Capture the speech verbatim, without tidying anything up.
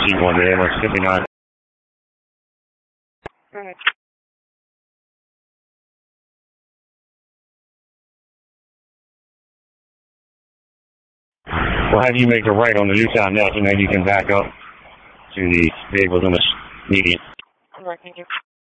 C one to ambulance fifty-nine. Alright. We'll have you make a right on the Newtown Neck, and then you can back up to the vehicles in the median. Alright, thank you.